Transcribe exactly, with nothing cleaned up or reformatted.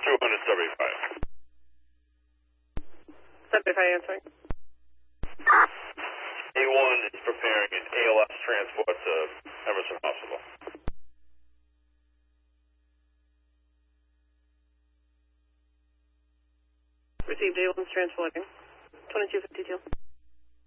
two hundred seventy-five. seventy-five answering. A one is preparing an A L S transport to Emerson Hospital. Received A one's transporting. twenty-two fifty-two.